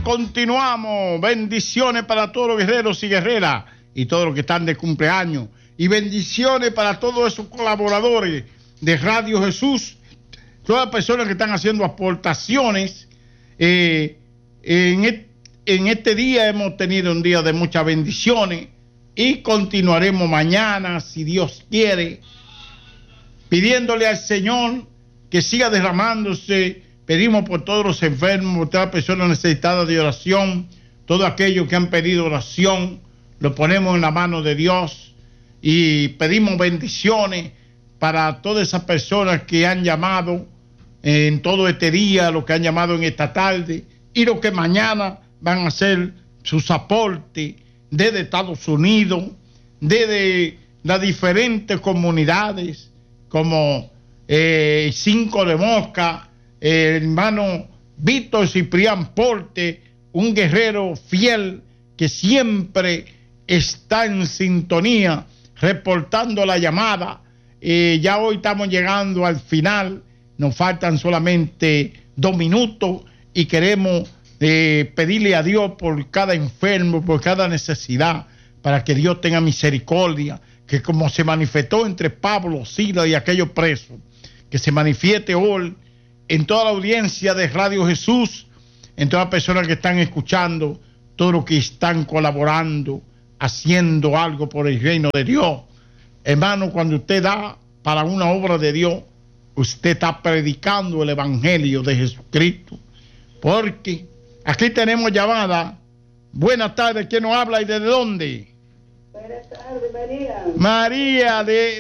continuamos. Bendiciones para todos los guerreros y guerreras y todos los que están de cumpleaños. Y bendiciones para todos esos colaboradores de Radio Jesús, todas las personas que están haciendo aportaciones. En este día hemos tenido un día de muchas bendiciones y continuaremos mañana, si Dios quiere, pidiéndole al Señor que siga derramándose. Pedimos por todos los enfermos, por todas las personas necesitadas de oración, todos aquellos que han pedido oración, lo ponemos en la mano de Dios y pedimos bendiciones para todas esas personas que han llamado en todo este día, los que han llamado en esta tarde y los que mañana van a hacer sus aportes desde Estados Unidos, desde las diferentes comunidades como Cinco de Mosca, hermano Víctor Ciprián Porte, un guerrero fiel que siempre está en sintonía, reportando la llamada. Ya hoy estamos llegando al final, nos faltan solamente 2 minutos y queremos pedirle a Dios por cada enfermo, por cada necesidad, para que Dios tenga misericordia, que como se manifestó entre Pablo, Silas y aquellos presos, que se manifieste hoy en toda la audiencia de Radio Jesús, en todas las personas que están escuchando, todos los que están colaborando, haciendo algo por el reino de Dios. Hermano, cuando usted da para una obra de Dios, usted está predicando el evangelio de Jesucristo. Porque aquí tenemos llamada. Buenas tardes, ¿quién nos habla y desde dónde? Buenas tardes, María. María,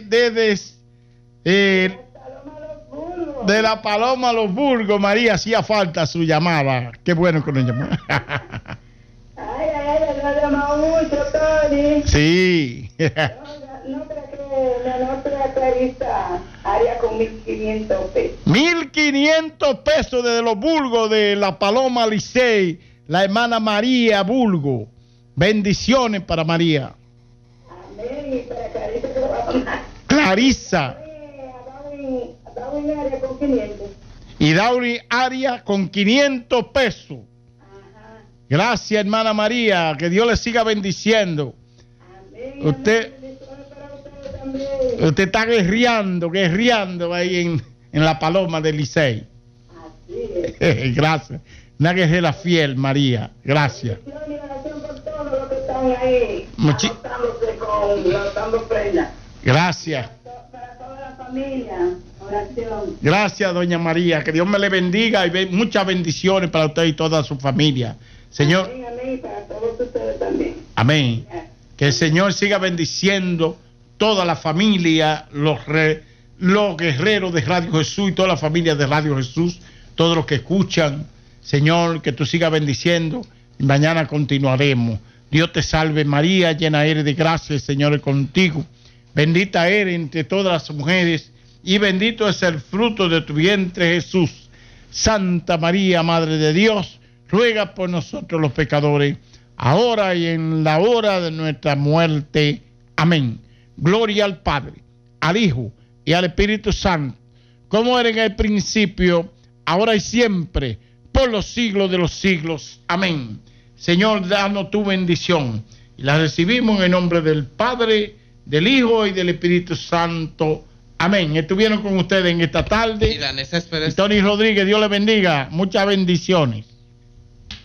de la Paloma Los Burgos. María, hacía falta su llamada. Qué bueno que nos llamó. Ay, lo ha llamado mucho, Tony. Sí. No creo que la nota Clarisa haría con 1.500 pesos. 1.500 pesos desde Los Burgos, de la Paloma Licey, la hermana María Burgo. Bendiciones para María. Amén. Y para Clarisa que lo va a tomar. Clarisa. Dauri Aria con 500. Y Dauri Aria con 500 pesos. Ajá. Gracias, hermana María. Que Dios le siga bendiciendo. Amén. Usted está guerreando ahí en la Paloma del Licey. Así es. Gracias. Una guerrera fiel, María. Gracias. Y oración por todos los que están ahí. Anotando prendas. Gracias. Para toda la familia. Oración. Gracias, doña María. Que Dios me le bendiga y muchas bendiciones para usted y toda su familia. Señor. Amén, amén. Y para todos ustedes también. Amén. Que el Señor siga bendiciendo toda la familia, los guerreros de Radio Jesús y toda la familia de Radio Jesús, todos los que escuchan. Señor, que tú sigas bendiciendo y mañana continuaremos. Dios te salve María, llena eres de gracia, el Señor es contigo. Bendita eres entre todas las mujeres y bendito es el fruto de tu vientre, Jesús. Santa María, Madre de Dios, ruega por nosotros los pecadores, ahora y en la hora de nuestra muerte. Amén. Gloria al Padre, al Hijo y al Espíritu Santo, como era en el principio, ahora y siempre, por los siglos de los siglos. Amén. Señor, danos tu bendición y la recibimos en el nombre del Padre, del Hijo y del Espíritu Santo. Amén. Estuvieron con ustedes en esta tarde. Y Tony Rodríguez, Dios le bendiga. Muchas bendiciones.